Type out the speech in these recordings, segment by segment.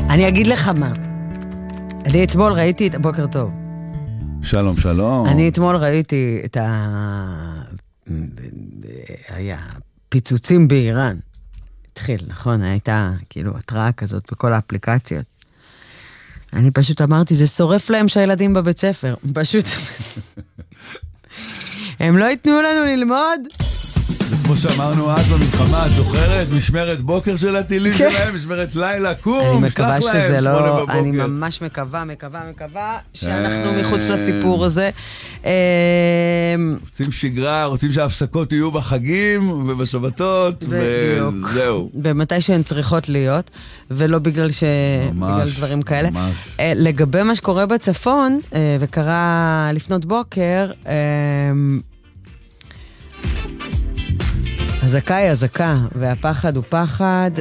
אני אגיד לך מה. אני אתמול ראיתי את... בוקר טוב. שלום, שלום. אני אתמול ראיתי את היה פיצוצים באיראן. התחיל, נכון? הייתה כאילו התראה כזאת בכל האפליקציות. אני פשוט אמרתי, זה שורף להם שהילדים בבית ספר. פשוט... הם לא ייתנו לנו ללמוד. כמו שאמרנו אז במלחמה, את זוכרת? משמרת בוקר של הטילים שלהם, משמרת לילה, קום, אני מקווה שזה לא... אני ממש מקווה שאנחנו מחוץ לסיפור הזה. רוצים שגרה, רוצים שההפסקות יהיו בחגים ובשבתות, וזהו. במתי שהן צריכות להיות, ולא בגלל דברים כאלה. לגבי מה שקורה בצפון, וקרה לפנות בוקר, הזקה היא הזקה, והפחד הוא פחד,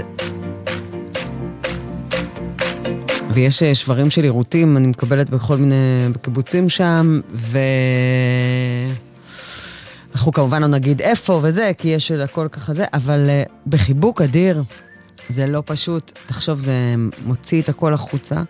ויש שברים של עירותים, אני מקבלת בכל מיני קיבוצים שם, אנחנו כמובן לא נגיד איפה וזה, כי יש הכל ככה זה, אבל בחיבוק אדיר, זה לא פשוט, תחשוב, זה מוציא את הכל החוצה,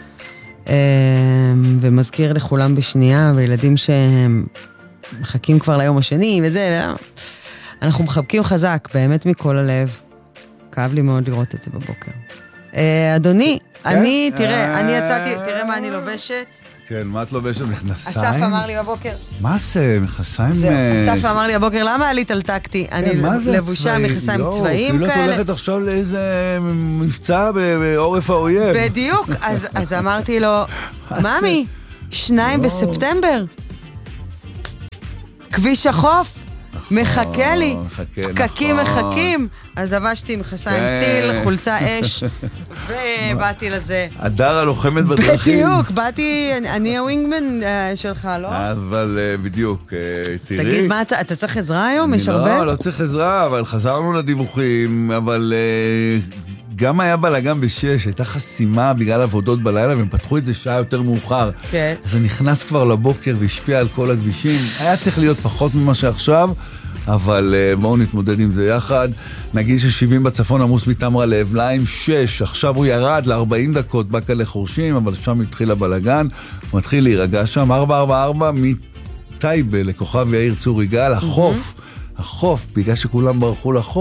ומזכיר לכולם בשנייה, וילדים שמחכים כבר ליום השני, וזה, אנחנו מחבקים חזק, באמת מכל הלב. כאב לי מאוד לראות את זה בבוקר. אדוני, אני, תראה, אני יצאתי, תראה מה אני לובשת. כן, מה את לובשת? מכנסיים? אסף אמר לי בבוקר. מה זה? מכנסיים? זהו, אסף אמר לי בבוקר, למה עלית על טקטי? אני לבושה מכנסיים צבאיים כאלה. לא, כאילו את הולכת עכשיו לאיזה מבצע בעורף האויב. בדיוק, אז אמרתי לו, ממי, 2 בספטמבר. כביש החוף. מחכה לי, פקקים מחכים, אז לבשתי מכנסיים טיל, חולצה אש, ובאתי לזה. הדר הלוחמת בדרכים. בדיוק, באתי, אני הווינגמן שלך, לא? אבל בדיוק, תראי. אז תגיד, מה, אתה צריך עזרה היום? יש הרבה? לא צריך עזרה, אבל חזרנו לדיווחים, אבל גם היה בלגן ב6, הייתה חסימה בגלל עבודות בלילה, והם פתחו את זה שעה יותר מאוחר. כן. אז זה נכנס כבר לבוקר והשפיע על כל הכבישים. היה צריך להיות פחות ממה שעכשיו, אבל בואו נתמודד עם זה יחד. נגיד ש70 בצפון עמוס מתמרה לאבליים, 6, עכשיו הוא ירד ל40 דקות, בקה לחורשים, אבל שם התחיל הבלגן, הוא מתחיל להירגע שם, 444 מטייבה לכוכב יאיר צור יגאל, החוף, בגלל שכולם ברחו לחוף,